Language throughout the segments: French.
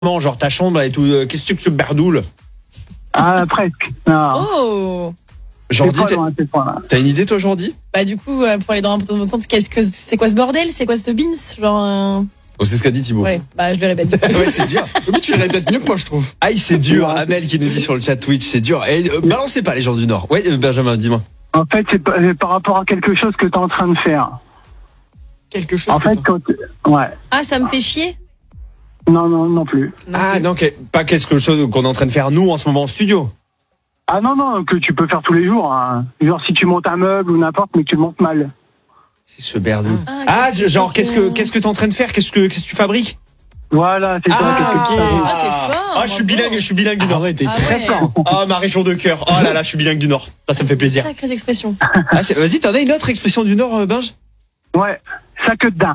genre ta chambre et tout, qu'est-ce que tu berdoule? Ah, presque. Non. Oh. Jordi, t'as une idée toi, Jordi? Bah du coup, pour aller dans un bon sens, c'est quoi ce bordel? C'est quoi ce beans? Genre. Oh, c'est ce qu'a dit Thibaut. Ouais, bah je le répète. Ouais, c'est dur. Mais tu le répètes mieux que moi, je trouve. Aïe, c'est dur. Amel qui nous dit sur le chat Twitch, c'est dur. Et balancez pas les gens du Nord. Ouais, Benjamin, dis-moi. En fait, c'est par rapport à quelque chose que t'es en train de faire. Quelque chose. En fait, ouais. Ah, ça me fait chier? Non plus. Ah non, pas quelque chose qu'on est en train de faire nous en ce moment en studio. Ah non, que tu peux faire tous les jours. Hein. Genre si tu montes un meuble ou n'importe, mais que tu le montes mal. C'est ce berdou. Genre qu'est-ce que t'es en train de faire? Qu'est-ce que tu fabriques? Voilà, c'est ça. Ah, t'es fort. Ah, je suis bilingue du Nord. Ouais, t'es très ouais. fort. Ah, ma région de cœur. Oh là là, je suis bilingue du Nord. Ça me fait plaisir. Sacrée expression. Ah, vas-y, t'en as une autre expression du Nord, Binge? Ouais, ça que dedans.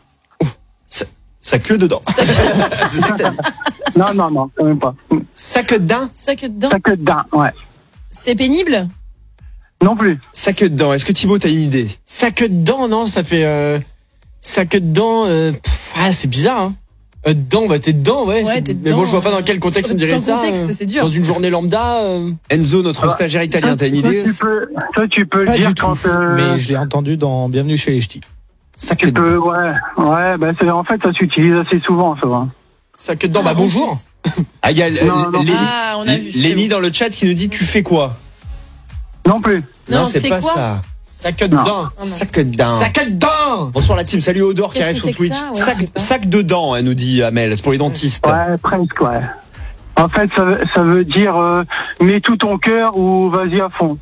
Ça queue dedans. C'est ça que t'as dit. Non, quand même pas. Ça queue dedans? Ça que dedans. Ça que dedans, ouais. C'est pénible? Non plus. Ça queue dedans. Est-ce que Thibaut, t'as une idée? Ça que dedans, non, ça fait. Ça que dedans. C'est bizarre, hein. Dedans, bah t'es dedans, ouais. Ouais, t'es Mais bon, dedans, je vois pas dans quel contexte on dirait sans ça. contexte, c'est dur. Dans une journée lambda. Enzo, notre stagiaire italien, t'as une idée? Toi, tu peux Pas le dire du tout, quand. mais je l'ai entendu dans Bienvenue chez les Ch'tis. Ça queue Tu dedans. peux, ouais, bah en fait, ça s'utilise assez souvent, ça va. Ça que dedans, bah bonjour. Ah, il y a Non. Ah, on a vu. Lenny dans le chat qui nous dit tu fais quoi? Non plus. Non, c'est c'est pas quoi? ça. Ça que dedans. Ça queue dedans. Ça que dedans. Bonsoir la team, salut Odor qui Qu'est-ce arrive que sur c'est que Twitch. ça? Ouais, je sais pas. Sac dedans, elle nous dit Amel, c'est pour les dentistes. Ouais, presque, ouais. En fait, ça veut dire mets tout ton cœur ou vas-y à fond.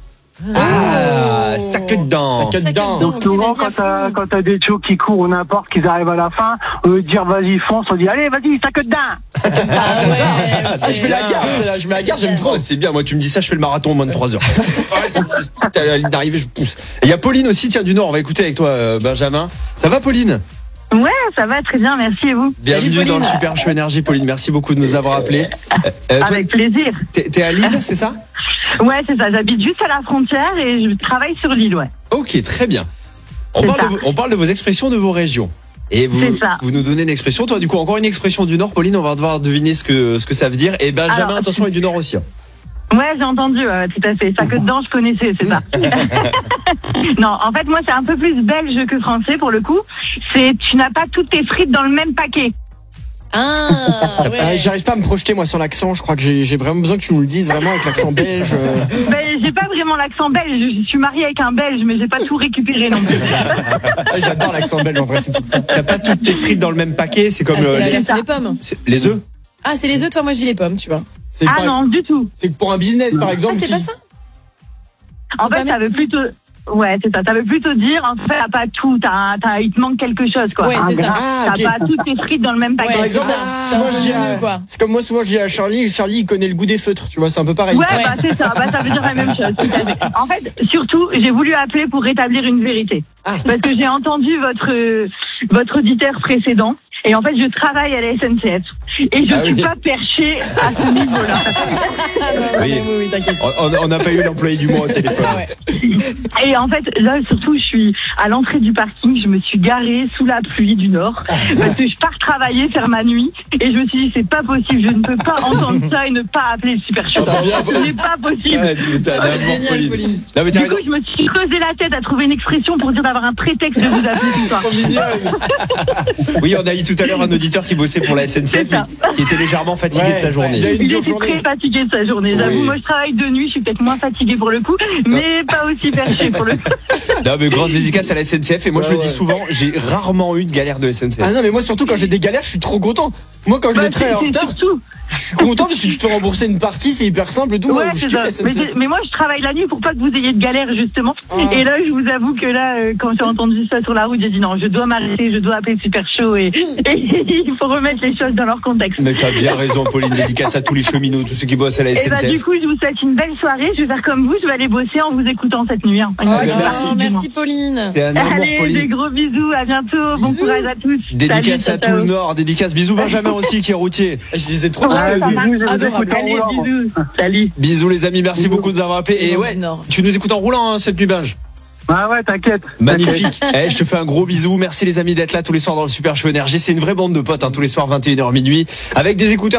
Ah, sac dedans. Ça que Ça que dedans. dedans. Donc souvent, vas-y à fond. quand t'as des chos qui courent ou n'importe, qu'ils arrivent à la fin, au lieu de dire vas-y fonce, on dit allez vas-y, ça que dedans. Ah ouais. Ah, Je mets la garde, celle-là, je mets la garde, j'aime trop. Oh, c'est bien, moi tu me dis ça, je fais le marathon en moins de 3 heures. T'as la ligne d'arrivée, je pousse. Et il y a Pauline aussi, tiens du Nord, on va écouter avec toi Benjamin. Ça va Pauline? Ouais, ça va très bien, merci et vous? Bienvenue Salut, dans le Pauline. Super Show Énergie Pauline, merci beaucoup de nous avoir appelés. Toi, Avec plaisir. t'es à Lille, c'est ça? Ouais, c'est ça, j'habite juste à la frontière et je travaille sur l'île, ouais. Ok, très bien. C'est ça. On parle de vos expressions de vos régions. Et vous C'est ça. nous donnez une expression. Toi, du coup, encore une expression du Nord, Pauline, on va devoir deviner ce que ça veut dire. Et Benjamin, Alors, attention, est du Nord aussi. Hein. Ouais, j'ai entendu, tout à fait. Ça que dedans, je connaissais, c'est ça. Non, en fait, moi, c'est un peu plus belge que français pour le coup. C'est tu n'as pas toutes tes frites dans le même paquet. Ah, ouais. J'arrive pas à me projeter moi sur l'accent. Je crois que j'ai vraiment besoin que tu nous le dises vraiment avec l'accent belge. Ben, j'ai pas vraiment l'accent belge. Je suis mariée avec un belge, mais j'ai pas tout récupéré non plus. J'adore l'accent belge en vrai. C'est tout. T'as pas toutes tes frites dans le même paquet. C'est comme Ah, c'est la les, version des pommes. les œufs. Ah, c'est les œufs, toi, moi, je dis les pommes, tu vois. C'est Ah pas- non, du tout. C'est que pour un business par Ah, exemple. c'est si- pas ça? En Faut pas fait, ça mettre- veut plutôt. Ouais, c'est ça. Ça veut plutôt dire, en fait, t'as pas tout. Il te manque quelque chose, quoi. Ouais, c'est ça. Ah, ok. T'as pas toutes tes frites dans le même paquet. Par Ouais, exemple, c'est ça. souvent, C'est je dis un peu à- mieux, quoi. c'est comme moi souvent je dis à Charlie il connaît le goût des feutres, tu vois, c'est un peu pareil. Ouais, Ouais. bah c'est ça. Bah ça veut dire la même chose. tout à fait. En fait, surtout, j'ai voulu appeler pour rétablir une vérité. Ah. Parce que j'ai entendu votre auditeur précédent. Et en fait, je travaille à la SNCF. Et je Ah suis oui. pas perchée à ce niveau-là. Oui, t'inquiète. On n'a pas eu l'employé du mois au téléphone. Ah ouais. Et en fait, là, surtout, je suis à l'entrée du parking. Je me suis garée sous la pluie du Nord. Parce que je pars travailler, faire ma nuit. Et je me suis dit, c'est pas possible. Je ne peux pas entendre ça et ne pas appeler le super show. Ce n'est pas possible. Ouais, t'as un amour, Génial, Pauline. Pauline. Non, mais t'as Du raison. coup, je me suis creusé la tête à trouver une expression pour dire d'avoir un prétexte de vous appeler ce soir. Oui, on a eu tout à l'heure un auditeur qui bossait pour la SNCF, C'est ça. mais qui était légèrement fatigué Ouais, de sa ouais. journée. Il a eu une Il dure était journée. très fatigué de sa journée. J'avoue, Oui. moi je travaille de nuit, je suis peut-être moins fatiguée pour le coup, mais pas aussi perché pour le coup. Non, mais grosse dédicace à la SNCF. Et moi, je Ouais, le dis ouais. souvent, j'ai rarement eu de galère de SNCF. Ah non mais moi surtout quand j'ai des galères, je suis trop content. Moi quand je Bah, vais très en c'est retard, surtout. je suis content parce que tu te fais rembourser une partie, c'est hyper simple et tout. Moi, Ouais, je c'est kiffe ça. la SNCF. Mais moi je travaille la nuit pour pas que vous ayez de galère justement. Oh. Et là, je vous avoue que là, quand j'ai entendu ça sur la route, j'ai dit non, je dois m'arrêter, je dois appeler le super show et il faut remettre les choses dans leur contexte. Mais t'as bien raison, Pauline. Dédicace à tous les cheminots, tous ceux qui bossent à la Et bah du SNCF. coup, je vous souhaite une belle soirée. Je vais faire comme vous, je vais aller bosser en vous écoutant cette nuit. Hein. bah, merci. Oh, merci, Pauline. T'es un amour, Allez, des Pauline. gros bisous, à bientôt, bon Bisous. courage à tous. Dédicace Salut, à tout le ciao. Nord. Dédicace. Bisous, Benjamin aussi, qui est routier. Je les ai trop Ah, kiffés. ça va. Bisous, je vous Adorable. écoute en Allez, roulant. bisous. Salut. Bisous, les amis. Merci beaucoup de nous avoir appelés. Et Bisous ouais, du Nord. tu nous écoutes en roulant, hein, cette nuit, Binge. Ah ouais, t'inquiète. Magnifique. Je te fais un gros bisou. Merci les amis d'être là tous les soirs dans le Super Show Énergie. C'est une vraie bande de potes, tous les soirs 21h minuit avec des écouteurs